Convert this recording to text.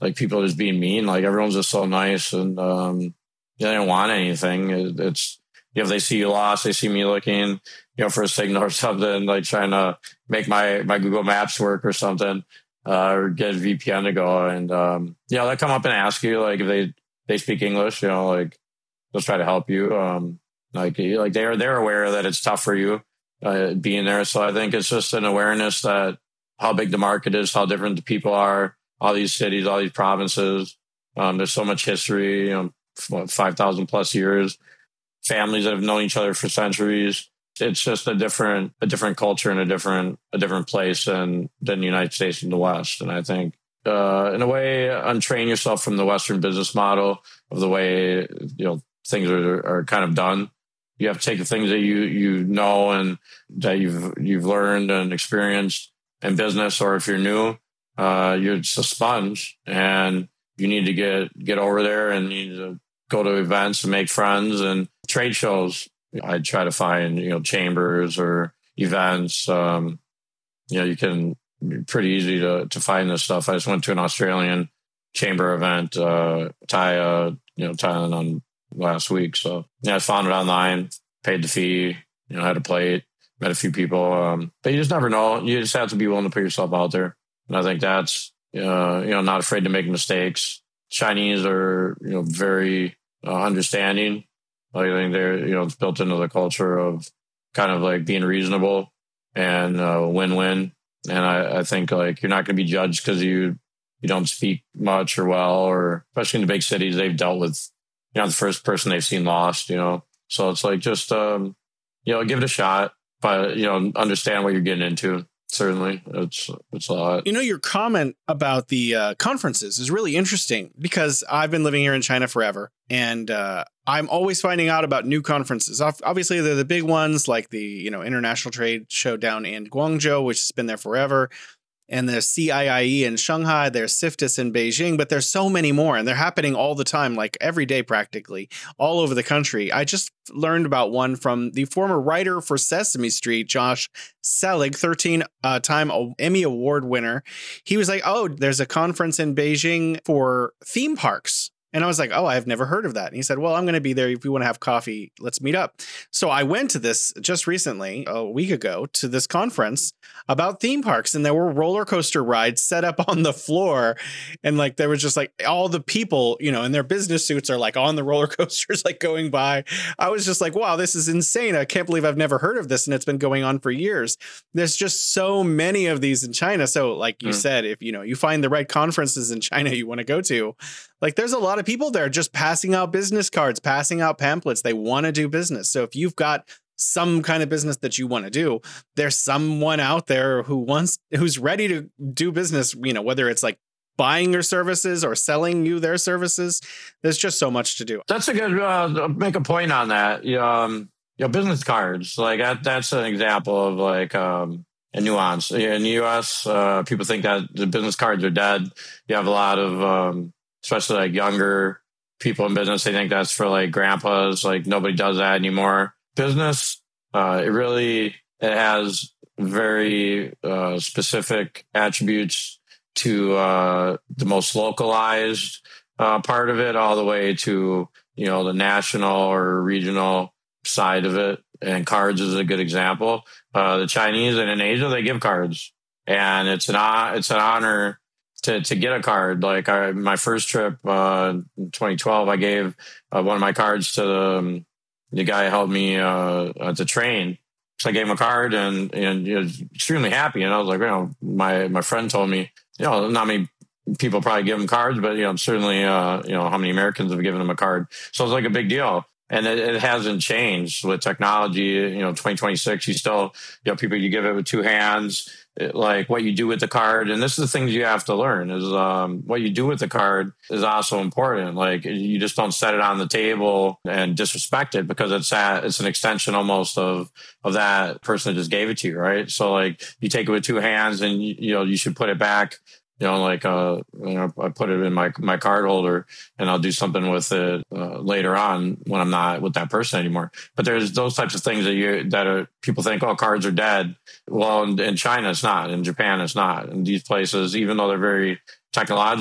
like people just being mean. Like everyone's just so nice, and they don't want anything. It's if they see you lost, they see me looking, for a signal or something, like trying to make my Google Maps work or something, or get a VPN to go. And they come up and ask you like if they speak English, like they'll try to help you. Like they're aware that it's tough for you being there. So I think it's just an awareness that how big the market is, how different the people are, all these cities, all these provinces. There's so much history, 5,000 plus years, families that have known each other for centuries. It's just a different culture and a different place than the United States and the West. And I think, in a way, untrain yourself from the Western business model of the way, things are kind of done. You have to take the things that you know and that you've learned and experienced in business, or if you're new, you're just a sponge, and you need to get over there and you need to go to events and make friends and trade shows. I try to find chambers or events. You can pretty easy to find this stuff. I just went to an Australian chamber event, Thailand on last week. So I found it online, paid the fee, had a plate, met a few people. But you just never know. You just have to be willing to put yourself out there. And I think that's, not afraid to make mistakes. Chinese are, very understanding. Like, I think they're, it's built into the culture of kind of like being reasonable and win-win. And I think like you're not going to be judged because you don't speak much or well, or especially in the big cities, they've dealt with, the first person they've seen lost, So it's like just, give it a shot, but, understand what you're getting into. Certainly, it's a lot. Your comment about the conferences is really interesting because I've been living here in China forever, and I'm always finding out about new conferences. Obviously, they're the big ones like the International Trade Show down in Guangzhou, which has been there forever. And there's CIIE in Shanghai, there's CIFTIS in Beijing, but there's so many more, and they're happening all the time, like every day practically, all over the country. I just learned about one from the former writer for Sesame Street, Josh Selig, 13-time Emmy Award winner. He was like, oh, there's a conference in Beijing for theme parks. And I was like, oh, I've never heard of that. And he said, well, I'm going to be there. If you want to have coffee, let's meet up. So I went to this just recently, a week ago, to this conference about theme parks. And there were roller coaster rides set up on the floor. And like, there was just like all the people, in their business suits are like on the roller coasters, like going by. I was just like, wow, this is insane. I can't believe I've never heard of this. And it's been going on for years. There's just so many of these in China. So like you said, if, you find the right conferences in China you want to go to, like there's a lot of people there just passing out business cards, passing out pamphlets. They want to do business. So if you've got some kind of business that you want to do, there's someone out there who's ready to do business, whether it's like buying your services or selling you their services. There's just so much to do. That's a good, make a point on that. Business cards, like that's an example of like, a nuance. In the US, people think that the business cards are dead. You have a lot of, especially like younger people in business, they think that's for like grandpas. Like nobody does that anymore. Business, it has very specific attributes to the most localized part of it, all the way to the national or regional side of it. And cards is a good example. The Chinese and in Asia, they give cards, and it's an honor to get a card. Like my first trip in 2012, I gave one of my cards to the guy who helped me to train. So I gave him a card, and he was extremely happy. And I was like, my friend told me, not many people probably give him cards, but certainly how many Americans have given him a card. So it's like a big deal. And it hasn't changed with technology. 2026, you still, people, you give it with two hands. Like what you do with the card, and this is the things you have to learn, is what you do with the card is also important. Like you just don't set it on the table and disrespect it, because it's an extension almost of that person that just gave it to you, right? So like you take it with two hands, and you should put it back. I put it in my card holder, and I'll do something with it later on when I'm not with that person anymore. But there's those types of things that people think, oh, cards are dead. Well, in China, it's not. In Japan, it's not. In these places, even though they're very technological,